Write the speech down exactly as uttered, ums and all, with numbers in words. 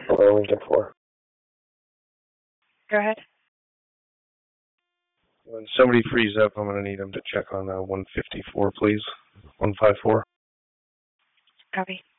Hello, Lincoln four. Go ahead. When somebody frees up, I'm going to need them to check on uh, one fifty-four, please. one five four. Copy.